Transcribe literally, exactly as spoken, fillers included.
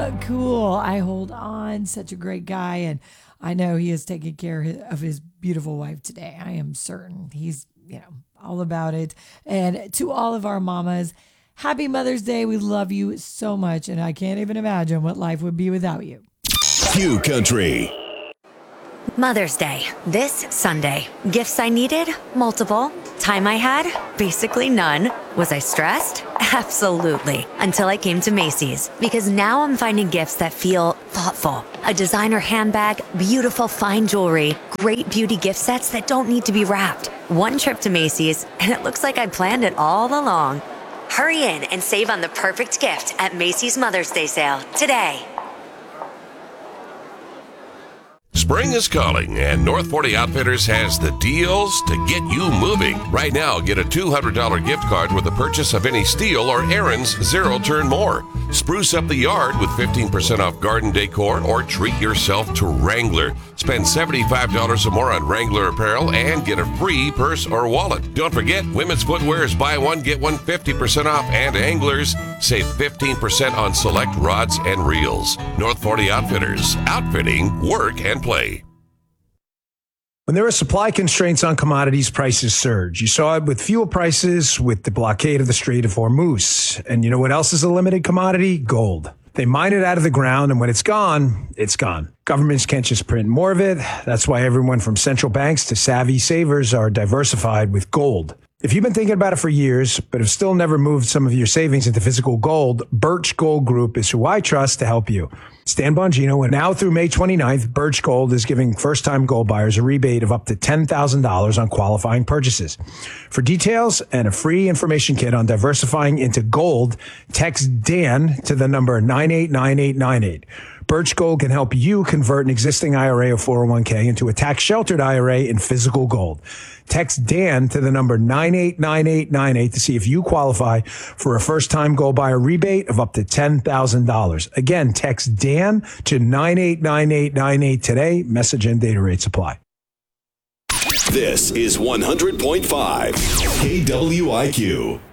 Cool. I hold on. Such a great guy. And I know he is taking care of his beautiful wife today. I am certain he's, you know, all about it. And to all of our mamas, happy Mother's Day. We love you so much. And I can't even imagine what life would be without you. Q Country. Mother's Day, this Sunday. Gifts I needed? Multiple. Time I had? Basically none. Was I stressed? Absolutely. Until I came to Macy's. Because now I'm finding gifts that feel thoughtful. A designer handbag, beautiful fine jewelry, great beauty gift sets that don't need to be wrapped. One trip to Macy's, and it looks like I planned it all along. Hurry in and save on the perfect gift at Macy's Mother's Day sale today. Spring is calling, and North forty Outfitters has the deals to get you moving. Right now, get a two hundred dollars gift card with the purchase of any Steel or Aaron's Zero Turn Mower. Spruce up the yard with fifteen percent off garden decor, or treat yourself to Wrangler. Spend seventy-five dollars or more on Wrangler apparel and get a free purse or wallet. Don't forget, women's footwear is buy one, get one fifty percent off, and anglers save fifteen percent on select rods and reels. North forty Outfitters, outfitting, work, and play. When there are supply constraints on commodities, prices surge. You saw it with fuel prices, with the blockade of the Strait of Hormuz. And you know what else is a limited commodity? Gold. They mine it out of the ground, and when it's gone, it's gone. Governments can't just print more of it. That's why everyone from central banks to savvy savers are diversified with gold. If you've been thinking about it for years, but have still never moved some of your savings into physical gold, Birch Gold Group is who I trust to help you. Stan Bongino, and now through May twenty-ninth, Birch Gold is giving first-time gold buyers a rebate of up to ten thousand dollars on qualifying purchases. For details and a free information kit on diversifying into gold, text Dan to the number nine eight nine eight nine eight. Birch Gold can help you convert an existing I R A or four oh one k into a tax-sheltered I R A in physical gold. Text Dan to the number nine eight nine eight nine eight to see if you qualify for a first-time gold buyer rebate of up to ten thousand dollars. Again, text Dan to nine eight nine eight nine eight today. Message and data rates apply. This is one hundred point five K W I Q.